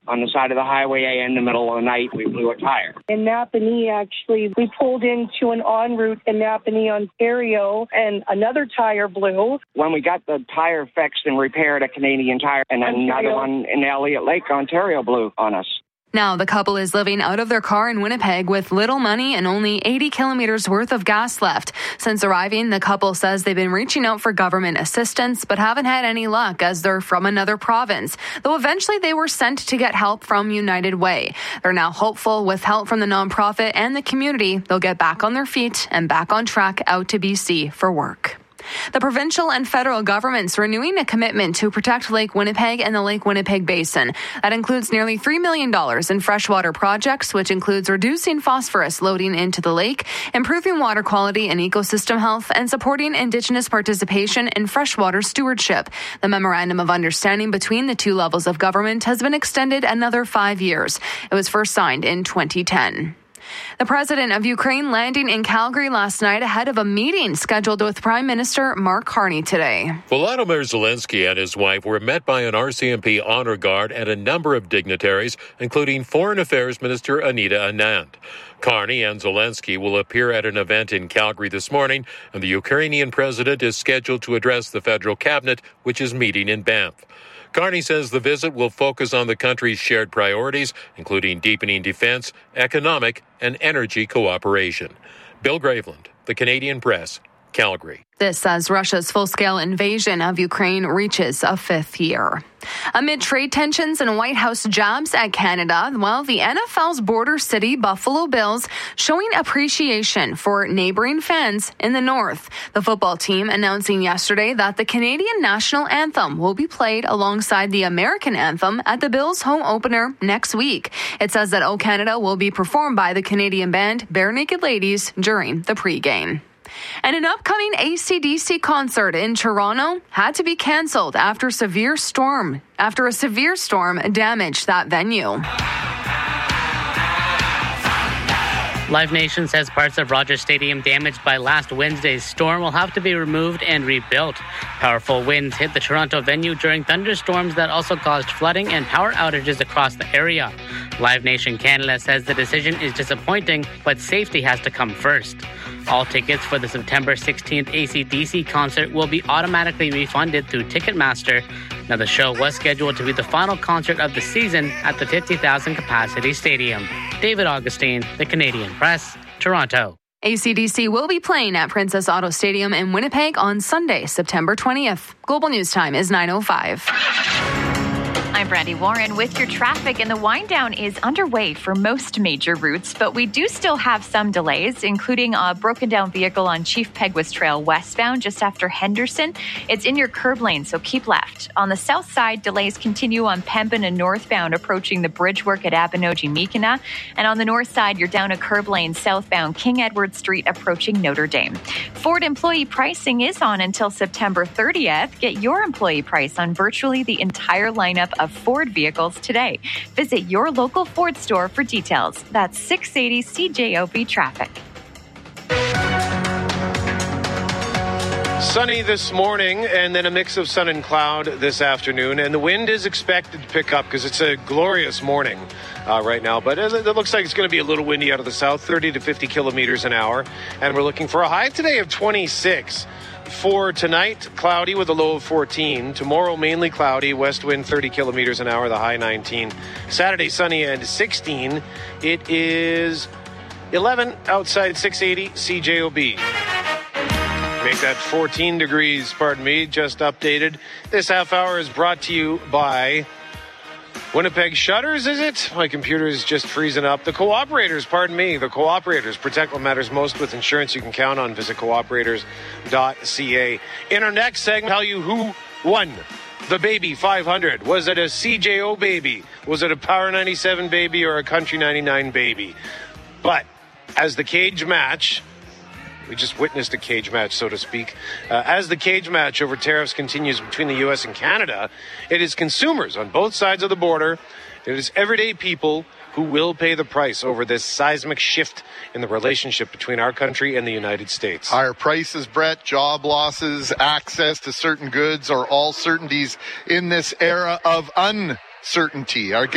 on the side of the highway in the middle of the night. We blew a tire. In Napanee, actually, we pulled into an en route in Napanee, Ontario, and another tire blew. When we got the tire fixed and repaired, a Canadian Tire, and another one in Elliott Lake, Ontario, blew on us. Now the couple is living out of their car in Winnipeg with little money and only 80 kilometers worth of gas left. Since arriving, the couple says they've been reaching out for government assistance but haven't had any luck as they're from another province, though eventually they were sent to get help from United Way. They're now hopeful with help from the nonprofit and the community, they'll get back on their feet and back on track out to BC for work. The provincial and federal governments renewing a commitment to protect Lake Winnipeg and the Lake Winnipeg Basin. That includes nearly $3 million in freshwater projects, which includes reducing phosphorus loading into the lake, improving water quality and ecosystem health, and supporting Indigenous participation in freshwater stewardship. The Memorandum of Understanding between the two levels of government has been extended another 5 years. It was first signed in 2010. The president of Ukraine landing in Calgary last night ahead of a meeting scheduled with Prime Minister Mark Carney today. Volodymyr Zelensky and his wife were met by an RCMP honor guard and a number of dignitaries, including Foreign Affairs Minister Anita Anand. Carney and Zelensky will appear at an event in Calgary this morning, and the Ukrainian president is scheduled to address the federal cabinet, which is meeting in Banff. Carney says the visit will focus on the country's shared priorities, including deepening defense, economic, and energy cooperation. Bill Graveland, The Canadian Press, Calgary. This as Russia's full-scale invasion of Ukraine reaches a fifth year. Amid trade tensions and White House jabs at Canada, while the NFL's border city Buffalo Bills showing appreciation for neighboring fans in the north. The football team announcing yesterday that the Canadian national anthem will be played alongside the American anthem at the Bills' home opener next week. It says that O Canada will be performed by the Canadian band Bare Naked Ladies during the pregame. And an upcoming AC/DC concert in Toronto had to be canceled after a severe storm damaged that venue. Live Nation says parts of Rogers Stadium damaged by last Wednesday's storm will have to be removed and rebuilt. Powerful winds hit the Toronto venue during thunderstorms that also caused flooding and power outages across the area. Live Nation Canada says the decision is disappointing, but safety has to come first. All tickets for the September 16th AC/DC concert will be automatically refunded through Ticketmaster. Now, the show was scheduled to be the final concert of the season at the 50,000 capacity stadium. David Augustine, The Canadian Press, Toronto. AC/DC will be playing at Princess Auto Stadium in Winnipeg on Sunday, September 20th. Global News Time is 9:05. I'm Brandy Warren with your traffic, and the wind down is underway for most major routes, but we do still have some delays, including a broken down vehicle on Chief Peguis Trail westbound just after Henderson. It's in your curb lane, so keep left. On the south side, delays continue on Pembina and northbound approaching the bridge work at Abinogi-Meekina, and on the north side, you're down a curb lane southbound King Edward Street approaching Notre Dame. Ford employee pricing is on until September 30th. Get your employee price on virtually the entire lineup of Ford vehicles today. Visit your local Ford store for details. That's 680 CJOB traffic. Sunny this morning and then a mix of sun and cloud this afternoon. And the wind is expected to pick up because it's a glorious morning right now. But it looks like it's going to be a little windy out of the south, 30 to 50 kilometers an hour. And we're looking for a high today of 26. For tonight, cloudy with a low of 14. Tomorrow, mainly cloudy, west wind 30 kilometers an hour, the high 19. Saturday, sunny and 16. It is 11 outside 680 CJOB. Make that 14 degrees, pardon me, just updated. This half hour is brought to you by Winnipeg Shutters, is it? My computer is just freezing up. The Cooperators, pardon me. The Cooperators. Protect what matters most with insurance you can count on. Visit cooperators.ca. In our next segment, tell you who won the Baby 500. Was it a CJO baby? Was it a Power 97 baby or a Country 99 baby? But as the cage match... We just witnessed a cage match, so to speak. As the cage match over tariffs continues between the U.S. and Canada, it is consumers on both sides of the border, it is everyday people who will pay the price over this seismic shift in the relationship between our country and the United States. Higher prices, Brett, job losses, access to certain goods are all certainties in this era of uncertainty. Our